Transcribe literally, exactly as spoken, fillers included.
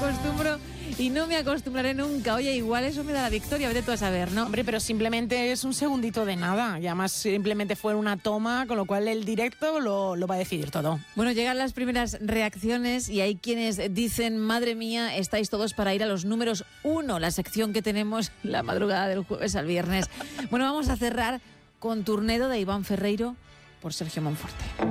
acostumbro y no me acostumbraré nunca. Oye, igual eso me da la victoria, vete tú a saber, ¿no? Hombre, pero simplemente es un segundito de nada. Y además simplemente fue una toma, con lo cual el directo lo, lo va a decidir todo. Bueno, llegan las primeras reacciones y hay quienes dicen, madre mía, estáis todos para ir a los números uno, la sección que tenemos la madrugada del jueves al viernes. Bueno, vamos a cerrar con Turnedo de Iván Ferreiro por Sergio Monforte.